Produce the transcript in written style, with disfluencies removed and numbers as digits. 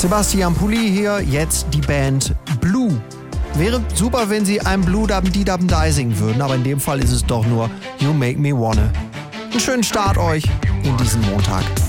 Sebastian Pulli hier, jetzt die Band Blue. Wäre super, wenn sie ein Blue Dum Di Dum Die singen würden, aber in dem Fall ist es doch nur You Make Me Wanna. Einen schönen Start euch in diesen Montag.